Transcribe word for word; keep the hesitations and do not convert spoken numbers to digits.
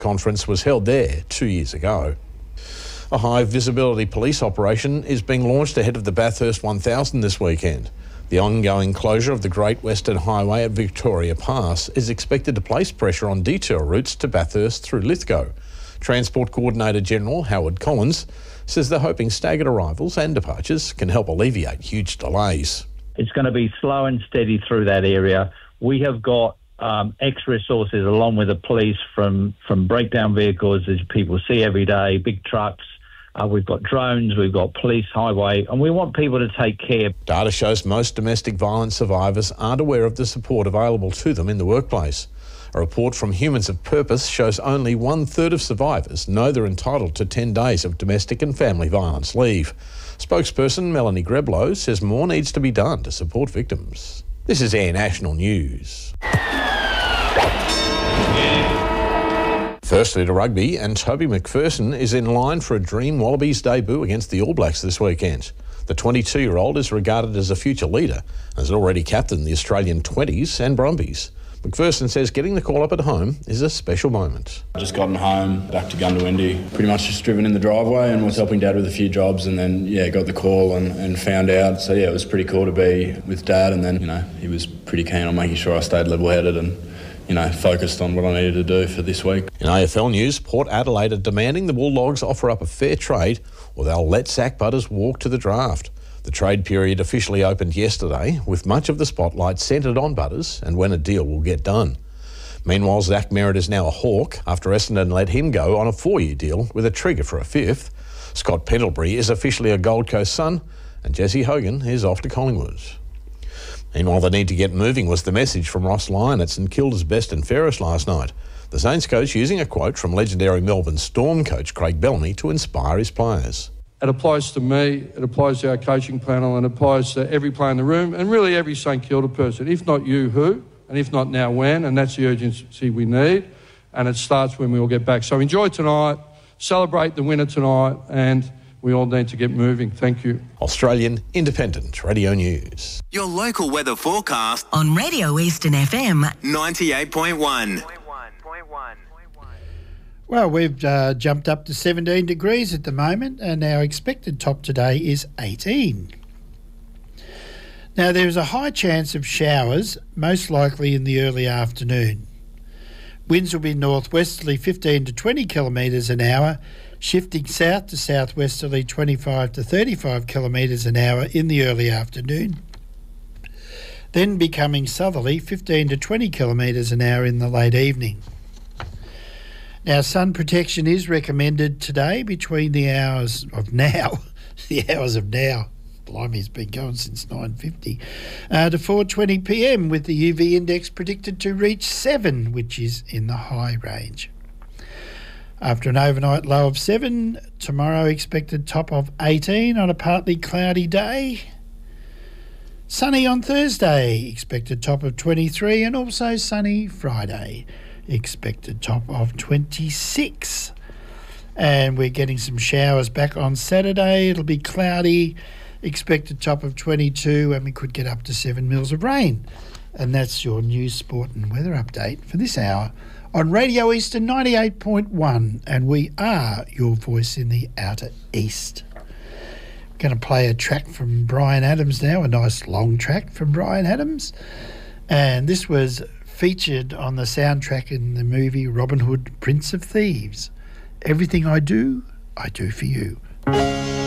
conference was held there two years ago. A high-visibility police operation is being launched ahead of the Bathurst one thousand this weekend. The ongoing closure of the Great Western Highway at Victoria Pass is expected to place pressure on detour routes to Bathurst through Lithgow. Transport Coordinator General Howard Collins says they're hoping staggered arrivals and departures can help alleviate huge delays. It's going to be slow and steady through that area. We have got um, extra resources along with the police from, from breakdown vehicles, as people see every day, big trucks. Uh, we've got drones, we've got police, highway, and we want people to take care. Data shows most domestic violence survivors aren't aware of the support available to them in the workplace. A report from Humans of Purpose shows only one-third of survivors know they're entitled to ten days of domestic and family violence leave. Spokesperson Melanie Greblow says more needs to be done to support victims. This is Air National News. Firstly to rugby, and Toby McPherson is in line for a dream Wallabies debut against the All Blacks this weekend. The twenty-two-year-old is regarded as a future leader and has already captained the Australian twenties and Brumbies. McPherson says getting the call up at home is a special moment. I just gotten home, back to Goondiwindi, pretty much just driven in the driveway and was helping Dad with a few jobs, and then, yeah, got the call and, and found out. So, yeah, it was pretty cool to be with Dad, and then, you know, he was pretty keen on making sure I stayed level-headed and, you know, focused on what I needed to do for this week. In A F L news, Port Adelaide are demanding the Bulldogs offer up a fair trade or they'll let Zach Butters walk to the draft. The trade period officially opened yesterday, with much of the spotlight centred on Butters and when a deal will get done. Meanwhile, Zach Merritt is now a Hawk after Essendon let him go on a four-year deal with a trigger for a fifth. Scott Pendlebury is officially a Gold Coast Sun, and Jesse Hogan is off to Collingwood. Meanwhile, the need to get moving was the message from Ross Lyon at St Kilda's best and fairest last night. The Saints coach using a quote from legendary Melbourne Storm coach Craig Bellamy to inspire his players. It applies to me, it applies to our coaching panel, and it applies to every player in the room and really every St Kilda person. If not you, who? And if not now, when? And that's the urgency we need. And it starts when we all get back. So enjoy tonight, celebrate the winner tonight, and we all need to get moving. Thank you. Australian Independent Radio News. Your local weather forecast on Radio Eastern F M ninety-eight point one. Well, we've uh, jumped up to seventeen degrees at the moment, and our expected top today is eighteen. Now, there is a high chance of showers, most likely in the early afternoon. Winds will be northwesterly fifteen to twenty kilometres an hour, shifting south to southwesterly twenty-five to thirty-five kilometres an hour in the early afternoon, then becoming southerly fifteen to twenty kilometres an hour in the late evening. Now, sun protection is recommended today between the hours of now, the hours of now, blimey, it's been going since nine fifty, uh, to four twenty p m with the U V index predicted to reach seven, which is in the high range. After an overnight low of seven, tomorrow expected top of eighteen on a partly cloudy day. Sunny on Thursday, expected top of twenty-three, and also sunny Friday, expected top of twenty-six. And we're getting some showers back on Saturday. It'll be cloudy, expected top of twenty-two, and we could get up to seven mils of rain. And that's your news, sport and weather update for this hour on Radio Eastern ninety-eight point one, and we are your voice in the outer east. We're going to play a track from Bryan Adams now, a nice long track from Bryan Adams, and this was featured on the soundtrack in the movie Robin Hood, Prince of Thieves. Everything I do, I do for you.